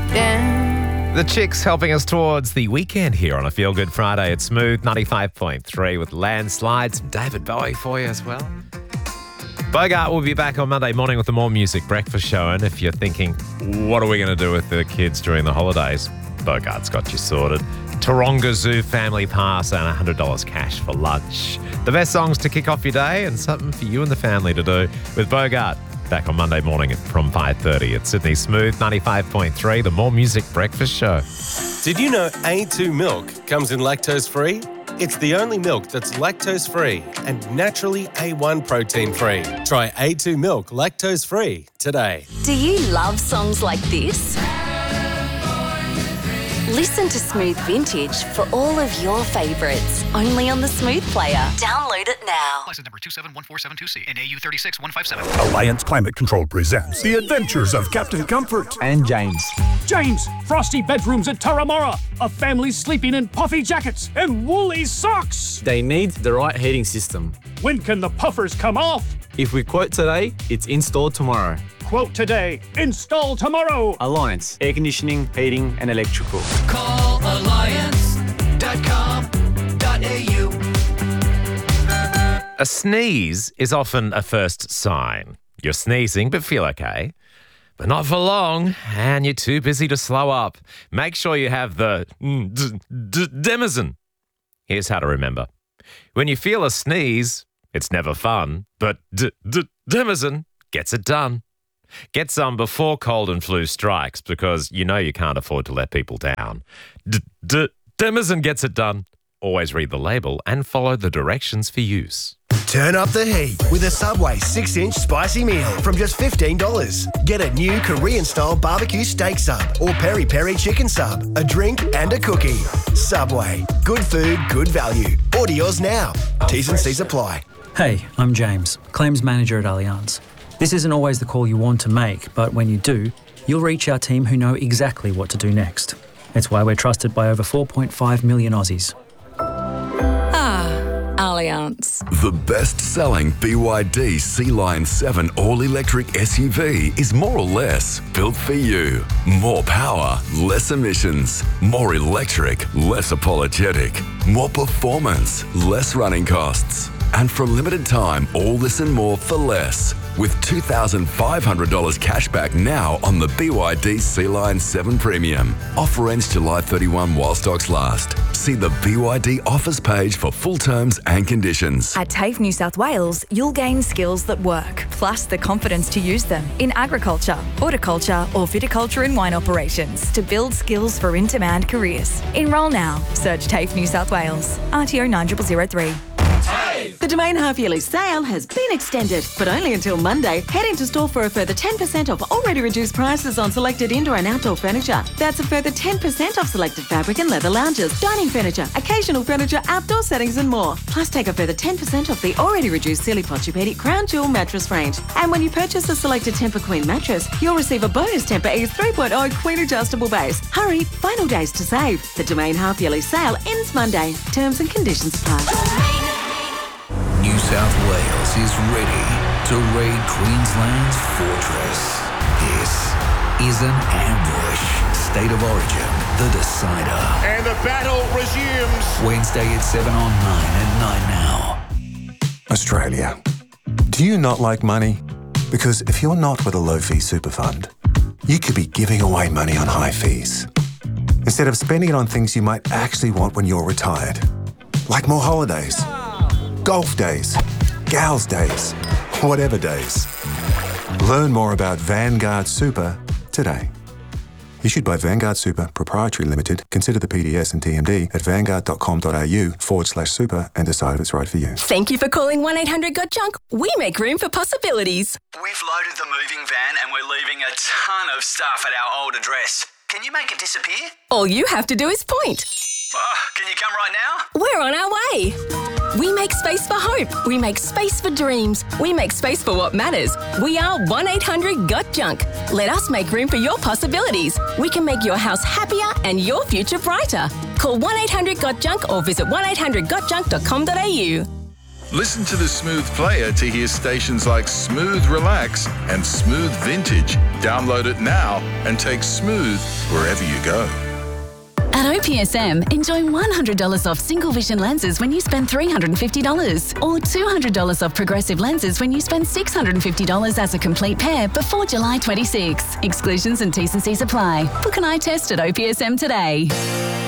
The Chicks helping us towards the weekend here on a Feel Good Friday. It's Smooth 95.3 with Landslides. David Bowie for you as well. Bogart will be back on Monday morning with the More Music Breakfast Show. And if you're thinking, what are we going to do with the kids during the holidays? Bogart's got you sorted. Taronga Zoo Family Pass and $100 cash for lunch. The best songs to kick off your day and something for you and the family to do with Bogart. Back on Monday morning from 5:30 at Sydney Smooth 95.3, the More Music Breakfast Show. Did you know A2 milk comes in lactose-free? It's the only milk that's lactose-free and naturally A1 protein-free. Try A2 milk lactose-free today. Do you love songs like this? Listen to Smooth Vintage for all of your favourites, only on the Smooth Player. Download it now. License number 271472C and AU 36157. Alliance Climate Control presents The Adventures of Captain Comfort and James. James, frosty bedrooms at Turramurra. A family sleeping in puffy jackets and woolly socks. They need the right heating system. When can the puffers come off? If we quote today, it's installed tomorrow. Quote today, install tomorrow. Alliance, air conditioning, heating and electrical. Call alliance.com.au. A sneeze is often a first sign. You're sneezing but feel okay. But not for long, and you're too busy to slow up. Make sure you have the Demazin. Here's how to remember. When you feel a sneeze, it's never fun, but Demazin gets it done. Get some before cold and flu strikes because you know you can't afford to let people down. Demazin gets it done. Always read the label and follow the directions for use. Turn up the heat with a Subway 6-inch spicy meal from just $15. Get a new Korean-style barbecue steak sub or peri-peri chicken sub, a drink and a cookie. Subway. Good food, good value. Order yours now. T's and C's apply. Hey, I'm James, Claims Manager at Allianz. This isn't always the call you want to make, but when you do, you'll reach our team who know exactly what to do next. It's why we're trusted by over 4.5 million Aussies. Allianz. The best-selling BYD Sea-Line 7 all-electric SUV is more or less built for you. More power, less emissions. More electric, less apologetic. More performance, less running costs. And for a limited time, all this and more for less. With $2,500 cash back now on the BYD Sea-Line 7 Premium. Offer ends July 31 while stocks last. See the BYD offers page for full terms and conditions. At TAFE New South Wales, you'll gain skills that work, plus the confidence to use them in agriculture, horticulture or viticulture and wine operations to build skills for in-demand careers. Enrol now. Search TAFE New South Wales. RTO 9003. The Domain half-yearly sale has been extended, but only until Monday. Head into store for a further 10% off already reduced prices on selected indoor and outdoor furniture. That's a further 10% off selected fabric and leather lounges, dining furniture, occasional furniture, outdoor settings and more. Plus take a further 10% off the already reduced Silly Posturepedic Crown Jewel mattress range. And when you purchase a selected Tempur Queen mattress, you'll receive a bonus Tempur Ease 3.0 Queen adjustable base. Hurry, final days to save. The Domain half-yearly sale ends Monday. Terms and conditions apply. New South Wales is ready to raid Queensland's fortress. This is an ambush. State of Origin, the decider. And the battle resumes. Wednesday at 7 on 9 and 9 now. Australia. Do you not like money? Because if you're not with a low-fee super fund, you could be giving away money on high fees. Instead of spending it on things you might actually want when you're retired. Like more holidays. Golf days, gals days, whatever days. Learn more about Vanguard Super today. Issued by Vanguard Super Proprietary Limited. Consider the PDS and TMD at vanguard.com.au/super and decide if it's right for you. Thank you for calling 1-800-GOT-JUNK. We make room for possibilities. We've loaded the moving van and we're leaving a ton of stuff at our old address. Can you make it disappear? All you have to do is point. Can you come right now? We're on our way. We make space for hope. We make space for dreams. We make space for what matters. We are 1-800-GOT-JUNK. Let us make room for your possibilities. We can make your house happier and your future brighter. Call 1-800-GOT-JUNK or visit 1-800-GOTJUNK.com.au. Listen to the Smooth Player to hear stations like Smooth Relax and Smooth Vintage. Download it now and take Smooth wherever you go. At OPSM, enjoy $100 off single vision lenses when you spend $350 or $200 off progressive lenses when you spend $650 as a complete pair before July 26. Exclusions and T's and C's apply. Book an eye test at OPSM today.